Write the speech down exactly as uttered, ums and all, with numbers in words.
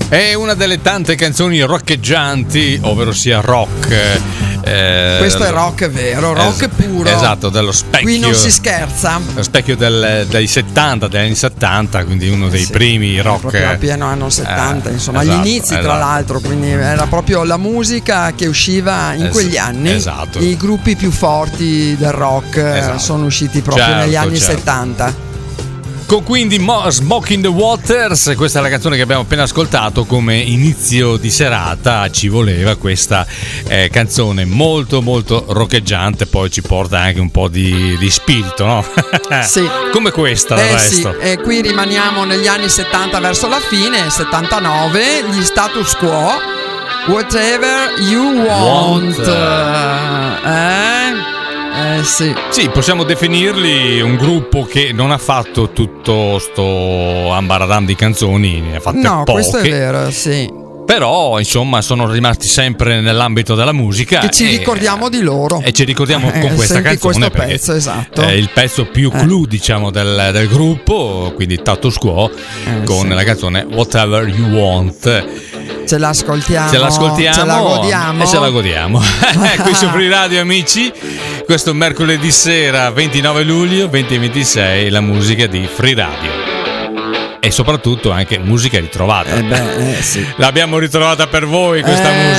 È una delle tante canzoni roccheggianti, ovvero sia rock. Eh, Questo è rock vero, rock es- puro. Esatto, dello specchio. Qui non si scherza. Lo specchio del, dei settanta, degli anni settanta, quindi uno dei sì, primi rock. Proprio a pieno anno settanta, eh, insomma, esatto, agli inizi, tra esatto. l'altro, quindi era proprio la musica che usciva in Es- quegli anni. esatto. I gruppi più forti del rock Esatto. sono usciti proprio Certo, negli anni certo. settanta. Con quindi Mo- Smoke in the Waters, questa è la canzone che abbiamo appena ascoltato come inizio di serata, ci voleva questa eh, canzone molto molto roccheggiante, poi ci porta anche un po' di, di spirito, no? Sì. Come questa del Eh sì, resto. e qui rimaniamo negli anni settanta verso la fine, settantanove, gli Status Quo, Whatever You Want. Want. Eh? Eh sì. Sì, possiamo definirli un gruppo che non ha fatto tutto sto ambaradam di canzoni, ne ha fatte No, poche. questo è vero, sì. Però, insomma, sono rimasti sempre nell'ambito della musica. Che ci e, ricordiamo di loro. E ci ricordiamo Eh, con questa senti canzone. questo pezzo, esatto. È il pezzo più Eh. clou, diciamo, del, del gruppo, quindi Status Quo, Eh, con sì. la canzone Whatever You Want. Ce l'ascoltiamo. Ce l'ascoltiamo Ce la godiamo. e ce la godiamo. Qui su Free Radio, amici. Questo mercoledì sera, ventinove luglio duemilaventisei, la musica di Free Radio. E soprattutto anche musica ritrovata. Eh beh, eh sì. L'abbiamo ritrovata per voi questa Eh, musica.